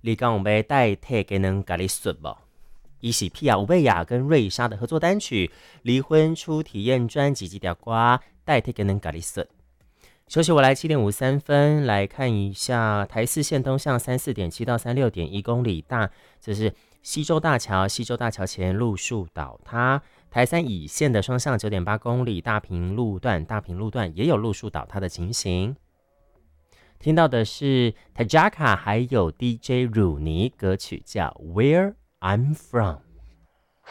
你讲要代替给人咖喱说不？伊是皮亚乌贝亚跟瑞莎的合作单曲《离婚初体验》专辑几条歌代替给人咖喱说。休息，我来7:53来看一下台四线东向34.7到36.1公里大，这是西洲大桥，西洲大桥前路树倒塌。台三乙线的双向9.8公里大平路段，大平路段也有路树倒塌的情形。听到的是 Tajaka 还有 DJ 汝妮歌曲叫 Where I'm From。